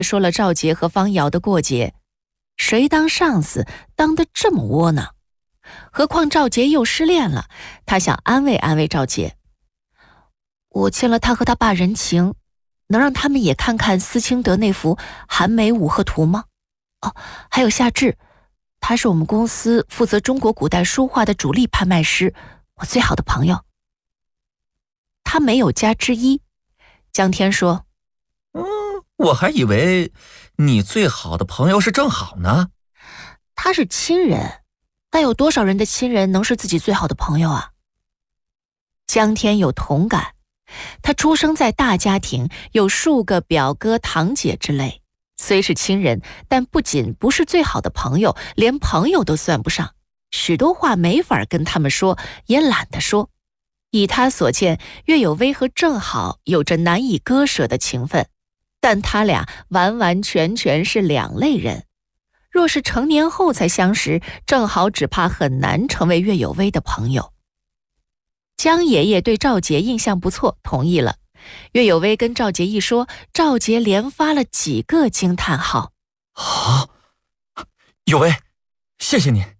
说了赵杰和方瑶的过节，谁当上司当得这么窝囊？何况赵杰又失恋了，他想安慰安慰赵杰。我欠了他和他爸人情，能让他们也看看司清德那幅韩美五鹤图吗？哦，还有夏至，他是我们公司负责中国古代书画的主力拍卖师，我最好的朋友。他没有加之一。江天说， 我还以为你最好的朋友是正好呢。 他是亲人，但有多少人的亲人能是自己最好的朋友啊？江天有同感，他出生在大家庭，有数个表哥堂姐之类，虽是亲人，但不仅不是最好的朋友，连朋友都算不上，许多话没法跟他们说，也懒得说。以他所见，岳有为和郑好有着难以割舍的情分，但他俩完完全全是两类人。若是成年后才相识，郑好只怕很难成为岳有为的朋友。江爷爷对赵杰印象不错，同意了。岳有为跟赵杰一说，赵杰连发了几个惊叹号。 有为，谢谢你。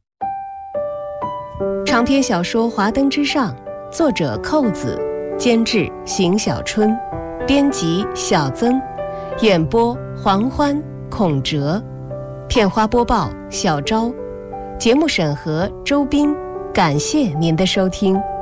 长篇小说《华灯之上》，作者寇子，监制邢小春，编辑小曾，演播黄欢、孔哲，片花播报小昭，节目审核周斌。感谢您的收听。